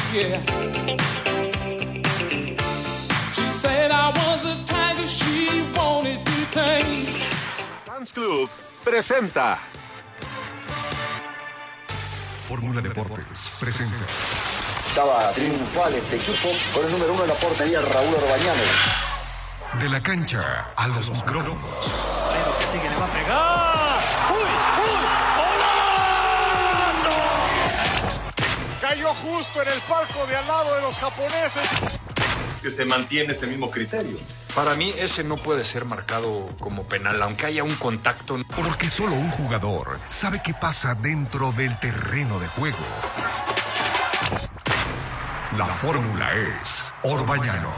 yeah. She said I was the tiger she wanted to tame. Sam's Club presenta. Fórmula Deportes presenta. Estaba triunfal este equipo con el número 1 en la portería, Raúl Orbañano. De la cancha a los micrófonos. Pero que sigue, le va a pegar. ¡Uy! ¡Golazo! Cayó justo en el palco de al lado de los japoneses. Que se mantiene ese mismo criterio. Para mí ese no puede ser marcado como penal, aunque haya un contacto. Porque solo un jugador sabe qué pasa dentro del terreno de juego. La fórmula es Orbañanos.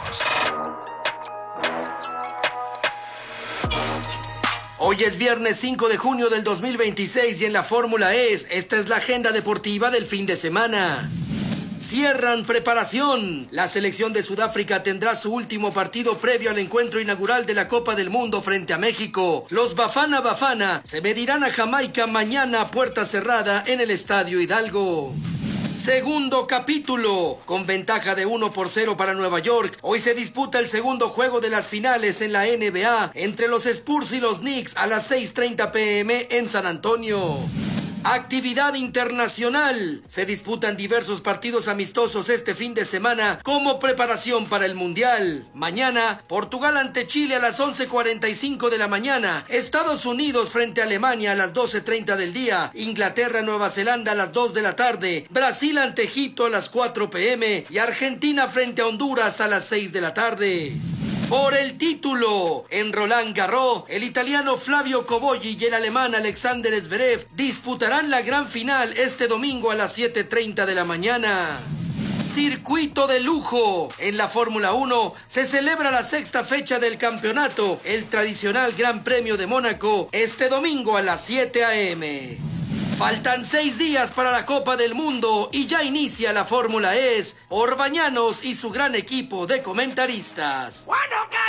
Hoy es viernes 5 de junio del 2026 y en la Fórmula esta es la agenda deportiva del fin de semana. Cierran preparación. La selección de Sudáfrica tendrá su último partido previo al encuentro inaugural de la Copa del Mundo frente a México. Los Bafana Bafana se medirán a Jamaica mañana a puerta cerrada en el Estadio Hidalgo. Segundo capítulo, con ventaja de 1-0 para Nueva York. Hoy se disputa el segundo juego de las finales en la NBA entre los Spurs y los Knicks a las 6:30 p.m. en San Antonio. Actividad internacional. Se disputan diversos partidos amistosos este fin de semana como preparación para el Mundial. Mañana, Portugal ante Chile a las 11:45 de la mañana. Estados Unidos frente a Alemania a las 12:30 del día. Inglaterra, Nueva Zelanda a las 2 de la tarde. Brasil ante Egipto a las 4 p.m. Y Argentina frente a Honduras a las 6 de la tarde. Por el título, en Roland Garros, el italiano Flavio Cobolli y el alemán Alexander Zverev disputarán la gran final este domingo a las 7:30 de la mañana. Circuito de lujo. En la Fórmula 1 se celebra la sexta fecha del campeonato, el tradicional Gran Premio de Mónaco, este domingo a las 7 a.m. Faltan 6 días para la Copa del Mundo y ya inicia la Fórmula Orbañanos y su gran equipo de comentaristas.